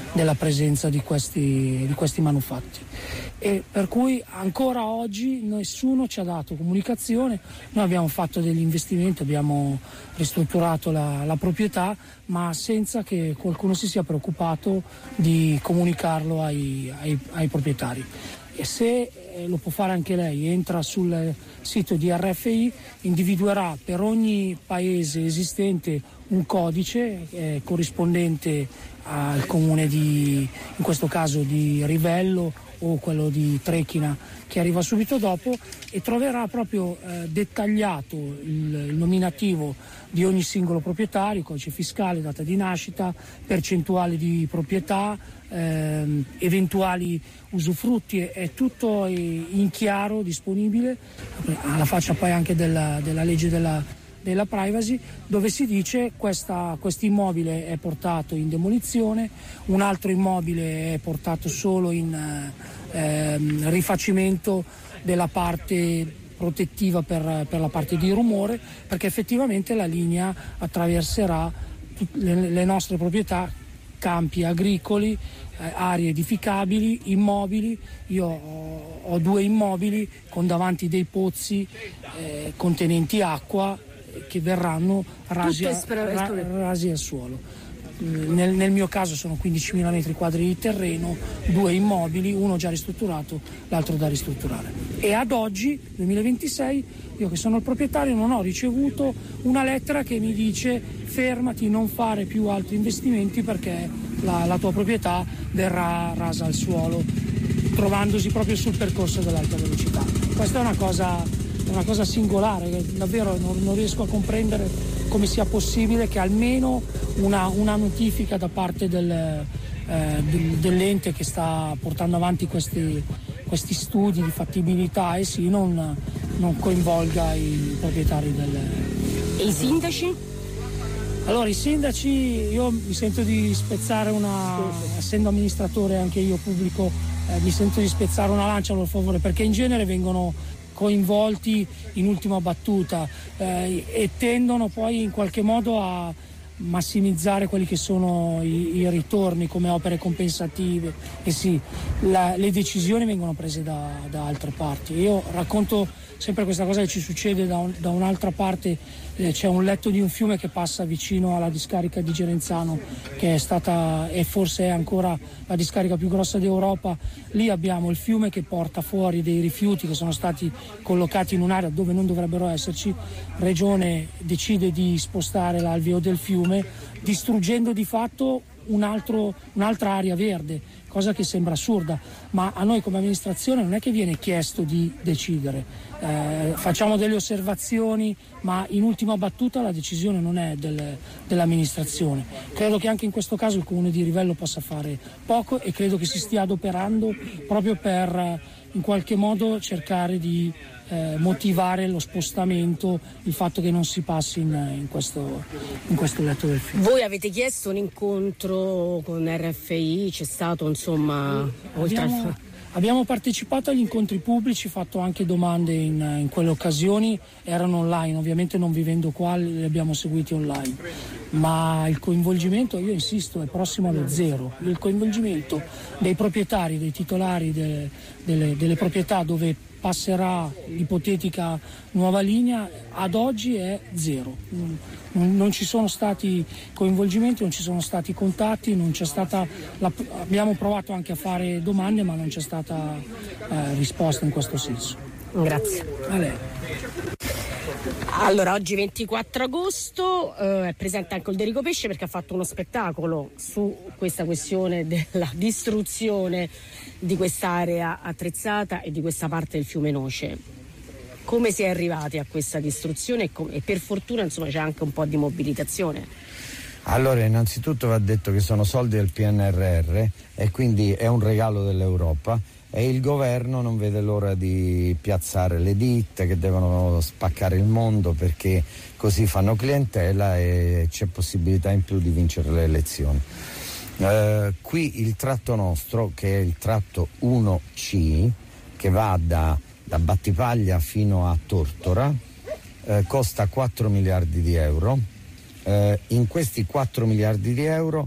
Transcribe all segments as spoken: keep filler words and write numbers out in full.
della presenza di questi, di questi manufatti. E per cui ancora oggi nessuno ci ha dato comunicazione. Noi abbiamo fatto degli investimenti, abbiamo ristrutturato la, la proprietà, ma senza che qualcuno si sia preoccupato di comunicarlo ai, ai, ai proprietari. E se eh, lo può fare anche lei, entra sul sito di R F I, individuerà per ogni paese esistente un codice eh, corrispondente al comune di, in questo caso di Rivello o quello di Trechina, che arriva subito dopo, e troverà proprio eh, dettagliato il, il nominativo di ogni singolo proprietario, codice fiscale, data di nascita, percentuale di proprietà, ehm, eventuali usufrutti, è tutto in chiaro, disponibile, alla faccia poi anche della, della legge della, della privacy, dove si dice questa, questo immobile è portato in demolizione, un altro immobile è portato solo in ehm, rifacimento della parte protettiva per, per la parte di rumore, perché effettivamente la linea attraverserà le, le nostre proprietà, campi agricoli, eh, aree edificabili, immobili. Io ho, ho due immobili con davanti dei pozzi eh, contenenti acqua eh, che verranno rasi, a, ra, rasi al suolo. Nel, nel mio caso sono quindicimila metri quadri di terreno, due immobili, uno già ristrutturato, l'altro da ristrutturare. E ad oggi, duemilaventisei, io che sono il proprietario non ho ricevuto una lettera che mi dice fermati, non fare più altri investimenti perché la, la tua proprietà verrà rasa al suolo, trovandosi proprio sul percorso dell'alta velocità. Questa è una cosa, una cosa singolare, che davvero non, non riesco a comprendere come sia possibile che almeno una, una notifica da parte del, eh, del, dell'ente che sta portando avanti questi, questi studi di fattibilità e sì, non, non coinvolga i proprietari del... E i sindaci? Allora, i sindaci, io mi sento di spezzare una, essendo amministratore anche io pubblico, eh, mi sento di spezzare una lancia a loro favore, perché in genere vengono coinvolti in ultima battuta eh, e tendono poi in qualche modo a massimizzare quelli che sono i, i ritorni come opere compensative, e sì, la, le decisioni vengono prese da, da altre parti. Io racconto sempre questa cosa che ci succede da, un, da un'altra parte, eh, c'è un letto di un fiume che passa vicino alla discarica di Gerenzano, che è stata e forse è ancora la discarica più grossa d'Europa. Lì abbiamo il fiume che porta fuori dei rifiuti che sono stati collocati in un'area dove non dovrebbero esserci. Regione decide di spostare l'alveo del fiume, distruggendo di fatto un altro, un'altra area verde, cosa che sembra assurda, ma a noi come amministrazione non è che viene chiesto di decidere, eh, facciamo delle osservazioni, ma in ultima battuta la decisione non è del, dell'amministrazione. Credo che anche in questo caso il Comune di Rivello possa fare poco e credo che si stia adoperando proprio per in qualche modo cercare di eh, motivare lo spostamento, il fatto che non si passi in, in, questo, in questo letto del fiume. Voi avete chiesto un incontro con R F I, c'è stato insomma oltre abbiamo, al... abbiamo partecipato agli incontri pubblici, fatto anche domande in, in quelle occasioni, erano online, ovviamente non vivendo qua le abbiamo seguiti online, ma il coinvolgimento, io insisto, è prossimo allo zero. Il coinvolgimento dei proprietari, dei titolari de, delle, delle proprietà dove passerà l'ipotetica nuova linea ad oggi è zero. Non, non ci sono stati coinvolgimenti, non ci sono stati contatti, non c'è stata la, abbiamo provato anche a fare domande ma non c'è stata eh, risposta in questo senso. Grazie. A lei. Allora, oggi ventiquattro agosto eh, è presente anche Olderico Pesce perché ha fatto uno spettacolo su questa questione della distruzione di quest'area attrezzata e di questa parte del fiume Noce. Come si è arrivati a questa distruzione e, com- e per fortuna insomma c'è anche un po' di mobilitazione. Allora, innanzitutto va detto che sono soldi del P N R R e quindi è un regalo dell'Europa e il governo non vede l'ora di piazzare le ditte che devono spaccare il mondo perché così fanno clientela e c'è possibilità in più di vincere le elezioni. Eh, qui il tratto nostro, che è il tratto uno C, che va da, da Battipaglia fino a Tortora, eh, costa quattro miliardi di euro. Eh, in questi quattro miliardi di euro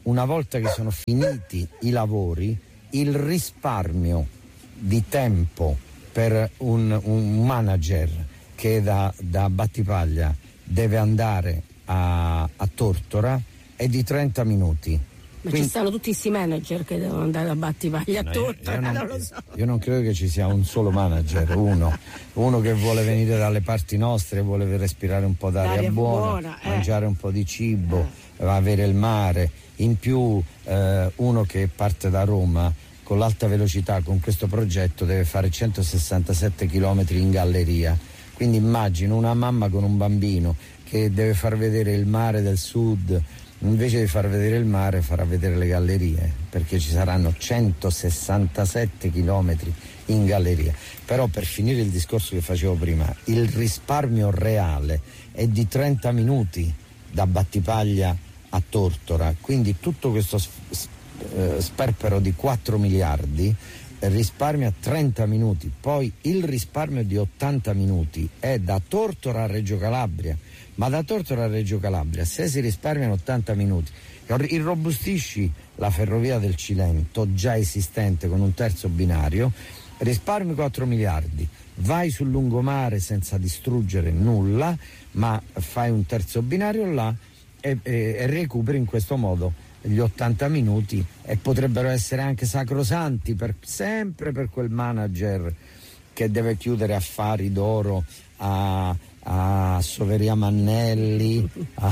una volta che sono finiti i lavori, il risparmio di tempo per un, un manager che da, da Battipaglia deve andare a, a Tortora è di trenta minuti. Ma Quindi, ci stanno tutti questi manager che devono andare a Battipaglia a no, Tortora, io, io, non, non lo so. io non credo che ci sia un solo manager, uno, uno che vuole venire dalle parti nostre, vuole respirare un po' d'aria L'aria buona, buona, eh. mangiare un po' di cibo, Eh. avere il mare, in più eh, uno che parte da Roma con l'alta velocità, con questo progetto deve fare centosessantasette chilometri in galleria, quindi immagino una mamma con un bambino che deve far vedere il mare del sud, invece di far vedere il mare farà vedere le gallerie, perché ci saranno centosessantasette chilometri in galleria. Però, per finire il discorso che facevo prima, il risparmio reale è di trenta minuti da Battipaglia a Tortora, quindi tutto questo sperpero di quattro miliardi risparmia trenta minuti. Poi il risparmio di ottanta minuti è da Tortora a Reggio Calabria, ma da Tortora a Reggio Calabria, se si risparmiano ottanta minuti, irrobustisci la ferrovia del Cilento già esistente con un terzo binario, risparmi quattro miliardi, vai sul lungomare senza distruggere nulla, ma fai un terzo binario là e, e, e recuperi in questo modo gli ottanta minuti, e potrebbero essere anche sacrosanti per, sempre per quel manager che deve chiudere affari d'oro a, a Soveria Mannelli, a,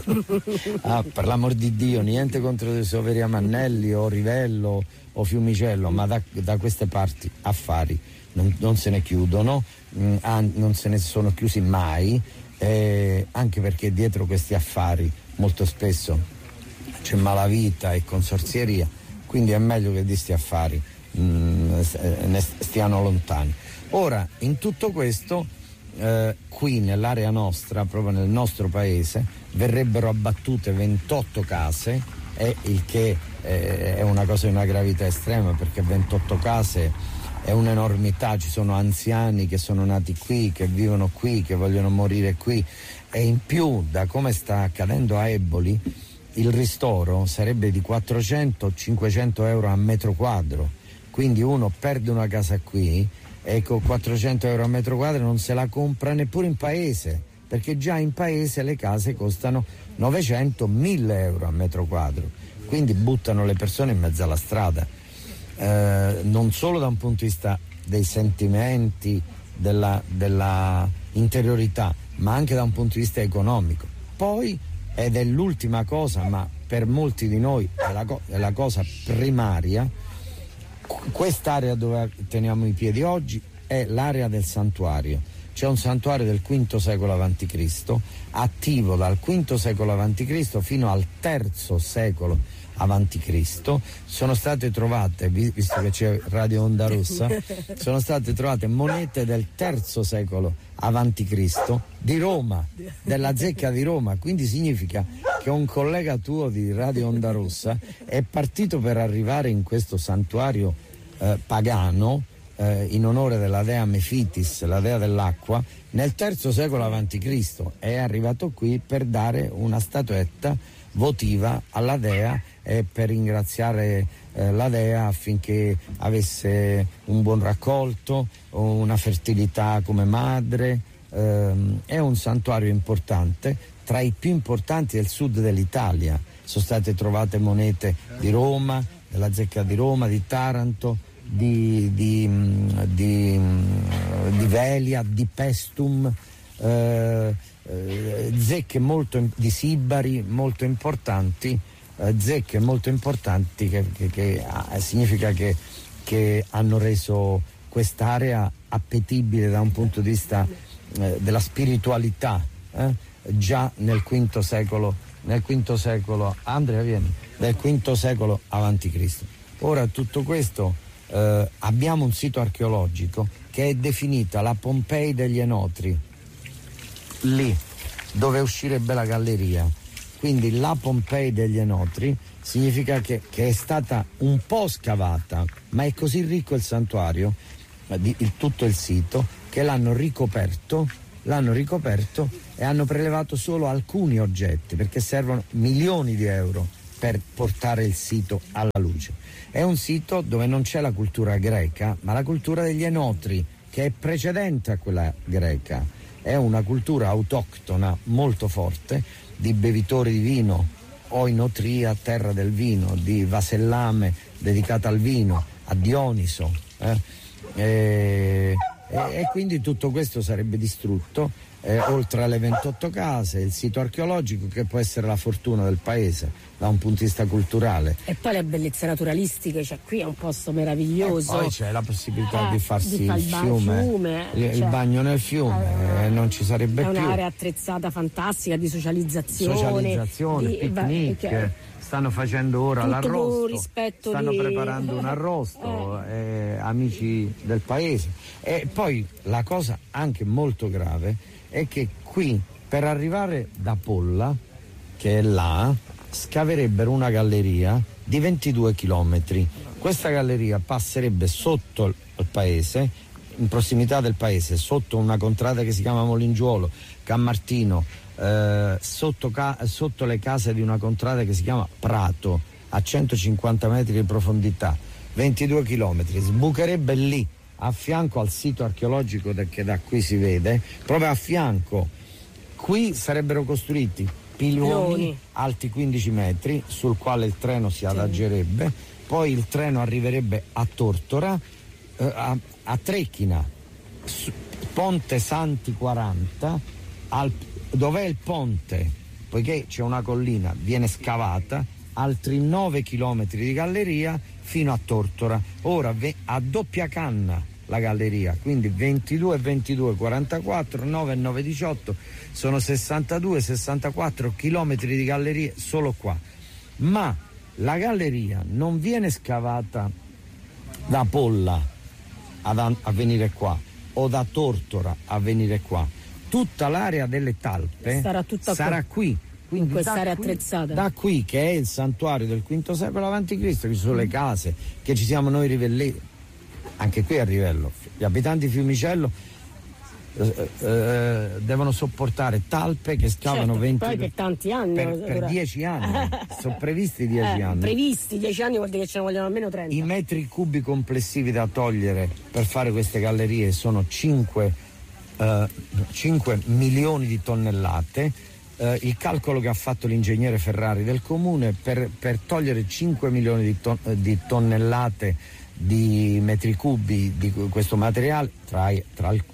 a, per l'amor di Dio, niente contro Soveria Mannelli o Rivello o Fiumicello, ma da, da queste parti affari non, non se ne chiudono, mh, non se ne sono chiusi mai, eh, anche perché dietro questi affari molto spesso c'è malavita e consorzieria, quindi è meglio che di sti affari mh, ne stiano lontani. Ora, in tutto questo, eh, qui nell'area nostra, proprio nel nostro paese, verrebbero abbattute ventotto case, e il che eh, è una cosa di una gravità estrema, perché ventotto case è un'enormità. Ci sono anziani che sono nati qui, che vivono qui, che vogliono morire qui, e in più, da come sta accadendo a Eboli, il ristoro sarebbe di quattrocento cinquecento euro a metro quadro, quindi uno perde una casa qui e con quattrocento euro a metro quadro non se la compra neppure in paese, perché già in paese le case costano novecento mille euro a metro quadro, quindi buttano le persone in mezzo alla strada, eh, non solo da un punto di vista dei sentimenti, della, della interiorità, ma anche da un punto di vista economico. Poi, ed è l'ultima cosa, ma per molti di noi è la, co- è la cosa primaria, quest'area dove teniamo i piedi oggi è l'area del santuario. C'è un santuario del quinto secolo avanti Cristo, attivo dal quinto secolo avanti Cristo fino al terzo secolo avanti Cristo. Sono state trovate, visto che c'è Radio Onda Rossa, sono state trovate monete del terzo secolo avanti Cristo di Roma, della zecca di Roma, quindi significa che un collega tuo di Radio Onda Rossa è partito per arrivare in questo santuario eh, pagano eh, in onore della dea Mefitis, la dea dell'acqua, nel terzo secolo avanti Cristo. È arrivato qui per dare una statuetta votiva alla dea e per ringraziare eh, la dea affinché avesse un buon raccolto, una fertilità come madre. Ehm, è un santuario importante, tra i più importanti del sud dell'Italia. Sono state trovate monete di Roma, della zecca di Roma, di Taranto, di, di, di, di Velia, di Pestum, eh, eh, zecche molto di Sibari molto importanti, eh, zecche molto importanti che, che, che ah, significa che, che hanno reso quest'area appetibile da un punto di vista eh, della spiritualità, eh, già nel quinto secolo, nel quinto secolo, Andrea vieni, nel quinto secolo avanti Cristo. Ora tutto questo, eh, abbiamo un sito archeologico che è definita la Pompei degli Enotri, lì dove uscirebbe la galleria, quindi la Pompei degli Enotri significa che, che è stata un po' scavata, ma è così ricco il santuario, di, il, tutto il sito, che l'hanno ricoperto l'hanno ricoperto e hanno prelevato solo alcuni oggetti, perché servono milioni di euro per portare il sito alla luce. È un sito dove non c'è la cultura greca, ma la cultura degli enotri, che è precedente a quella greca. È una cultura autoctona molto forte di bevitori di vino, oinotria, terra del vino, di vasellame dedicata al vino, a Dioniso. Eh? E, e, e quindi tutto questo sarebbe distrutto, eh, oltre alle ventotto case, il sito archeologico, che può essere la fortuna del paese da un punto di vista culturale. E poi le bellezze naturalistiche, cioè qui è un posto meraviglioso. E poi c'è la possibilità eh, di farsi di far il ba- fiume, fiume il, cioè, il bagno nel fiume, eh, non ci sarebbe è più. È un'area attrezzata fantastica di socializzazione. Socializzazione, di, picnic. Va, stanno facendo ora l'arrosto, stanno di... preparando un arrosto, eh. Eh, amici del paese. E poi la cosa anche molto grave è che qui, per arrivare da Polla, che è là, scaverebbero una galleria di ventidue chilometri. Questa galleria passerebbe sotto il paese, in prossimità del paese, sotto una contrada che si chiama Molingiuolo, Cammartino, eh, sotto, ca- sotto le case di una contrada che si chiama Prato, a centocinquanta metri di profondità, ventidue chilometri, sbucherebbe lì, a fianco al sito archeologico de- che da qui si vede, proprio a fianco. Qui sarebbero costruiti piloni alti quindici metri, sul quale il treno si adagerebbe, poi il treno arriverebbe a Tortora, eh, a, a Trecchina, su, Ponte Santi quaranta, al, dov'è il ponte? Poiché c'è una collina, viene scavata, altri nove chilometri di galleria fino a Tortora. Ora ve, a doppia canna la galleria, quindi ventidue, ventidue, quarantaquattro, nove e nove, diciotto, sono sessantadue, sessantaquattro chilometri di gallerie solo qua. Ma la galleria non viene scavata da Polla ad, a venire qua o da Tortora a venire qua. Tutta l'area delle talpe sarà, tutta sarà qui. Quindi in quest'area qui, attrezzata. Da qui, che è il santuario del quinto secolo avanti Cristo, che ci sono le case, che ci siamo noi rivelleti. Anche qui a Rivello, gli abitanti di Fiumicello eh, eh, devono sopportare talpe che scavano certo, venti poi per tanti anni, per, per dieci anni, sono previsti dieci eh, anni. Previsti dieci anni vuol dire che ce ne vogliono almeno trenta. I metri cubi complessivi da togliere per fare queste gallerie sono cinque, eh, cinque milioni di tonnellate. Eh, il calcolo che ha fatto l'ingegnere Ferrari del comune per, per togliere cinque milioni di, ton- di tonnellate di metri cubi di questo materiale, tra, i, tra, il,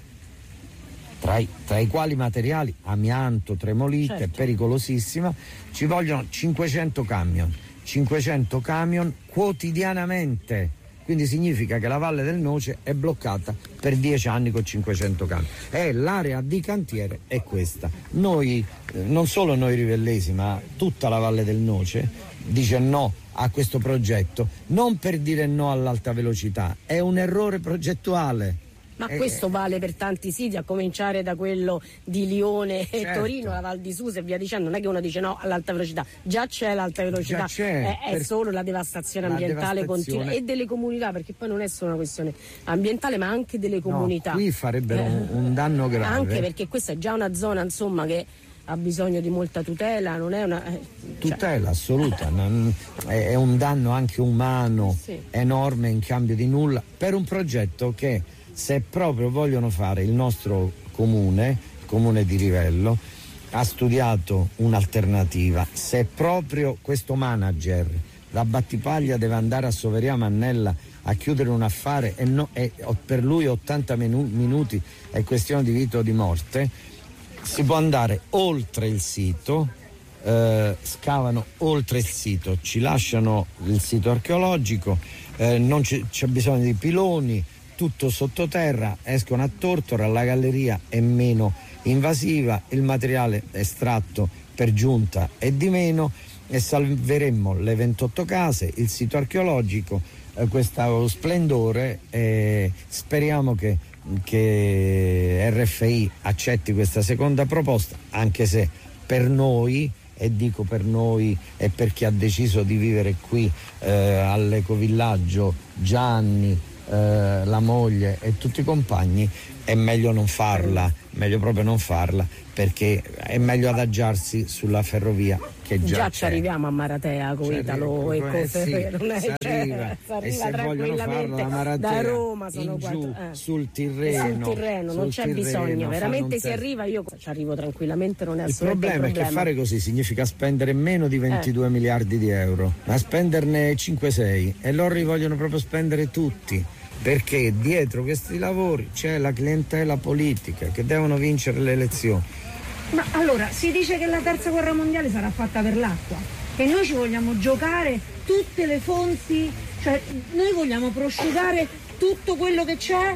tra, i, tra i quali materiali amianto, tremolite, certo, pericolosissima, ci vogliono cinquecento camion, cinquecento camion quotidianamente. Quindi significa che la Valle del Noce è bloccata per dieci anni con cinquecento camion. E l'area di cantiere è questa. Noi, non solo noi rivellesi, ma tutta la Valle del Noce dice no a questo progetto, non per dire no all'alta velocità, è un errore progettuale. Ma eh, questo vale per tanti siti, a cominciare da quello di Lione e certo, Torino, la Val di Susa e via dicendo. Non è che uno dice no all'alta velocità, già c'è l'alta velocità, c'è, è, è solo la devastazione la ambientale devastazione. continua e delle comunità, perché poi non è solo una questione ambientale ma anche delle comunità. No, qui farebbero eh, un, un danno grave. Anche perché questa è già una zona, insomma, che ha bisogno di molta tutela, non è una... Eh, tutela cioè. assoluta, non, è, è un danno anche umano, sì, enorme in cambio di nulla, per un progetto che, se proprio vogliono fare, il nostro comune, il comune di Rivello, ha studiato un'alternativa. Se proprio questo manager da Battipaglia deve andare a Soveria Mannella a chiudere un affare e, no, e per lui ottanta minu- minuti è questione di vita o di morte, si può andare oltre il sito, eh, scavano oltre il sito, ci lasciano il sito archeologico, eh, non c- c'è bisogno di piloni, tutto sottoterra, escono a Tortora, la galleria è meno invasiva, il materiale estratto per giunta è di meno e salveremmo le ventotto case, il sito archeologico, eh, questo splendore, e speriamo che, che R F I accetti questa seconda proposta, anche se per noi, e dico per noi e per chi ha deciso di vivere qui eh, all'ecovillaggio, Gianni, Eh, la moglie e tutti i compagni, è meglio non farla meglio proprio non farla, perché è meglio adagiarsi sulla ferrovia che già, già c'è. ci arriviamo a Maratea con Italo e eh, con sì, non è, si arriva, si arriva e se vogliono farlo la Maratea da Roma sono in quattro, giù eh. sul Tirreno, sul Tirreno non sul c'è Tirreno, bisogno, veramente si te... arriva, io ci arrivo tranquillamente, non è il assolutamente problema, un problema è che fare così significa spendere meno di ventidue eh. miliardi di euro, ma spenderne cinque sei, e loro li vogliono proprio spendere tutti, perché dietro questi lavori c'è la clientela politica che devono vincere le elezioni. Ma allora si dice che la terza guerra mondiale sarà fatta per l'acqua e noi ci vogliamo giocare tutte le fonti, cioè noi vogliamo prosciugare tutto quello che c'è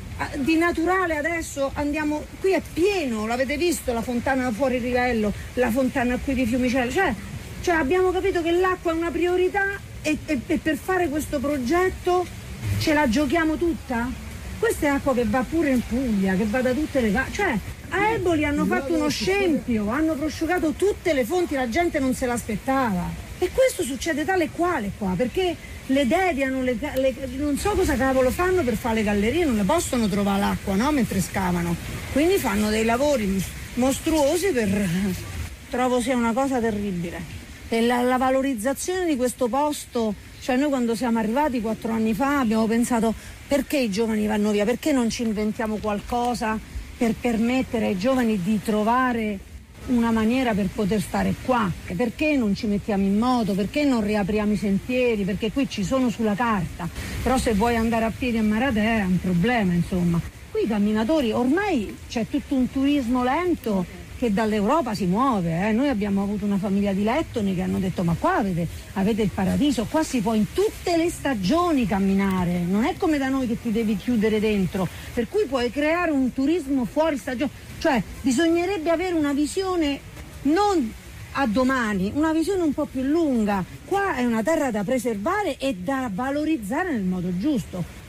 di naturale. Adesso andiamo, qui è pieno, l'avete visto, la fontana fuori livello, la fontana qui di Fiumicello, cioè, cioè abbiamo capito che l'acqua è una priorità e, e, e per fare questo progetto ce la giochiamo tutta? Questa è acqua che va pure in Puglia, che va da tutte le case, cioè a Eboli hanno fatto uno scempio, hanno prosciugato tutte le fonti, la gente non se l'aspettava. E questo succede tale e quale qua, perché le dediano, le, le, non so cosa cavolo fanno per fare le gallerie, non le possono trovare l'acqua, no? Mentre scavano. Quindi fanno dei lavori mostruosi per... Trovo sia una cosa terribile. E la, la valorizzazione di questo posto, cioè noi quando siamo arrivati quattro anni fa abbiamo pensato perché i giovani vanno via, perché non ci inventiamo qualcosa per permettere ai giovani di trovare una maniera per poter stare qua, perché non ci mettiamo in moto, perché non riapriamo i sentieri, perché qui ci sono sulla carta, però se vuoi andare a piedi a Maratea è un problema, insomma. Qui i camminatori, ormai c'è tutto un turismo lento che dall'Europa si muove, eh. Noi abbiamo avuto una famiglia di lettoni che hanno detto ma qua avete, avete il paradiso, qua si può in tutte le stagioni camminare, non è come da noi che ti devi chiudere dentro, per cui puoi creare un turismo fuori stagione, cioè bisognerebbe avere una visione non a domani, una visione un po' più lunga. Qua è una terra da preservare e da valorizzare nel modo giusto.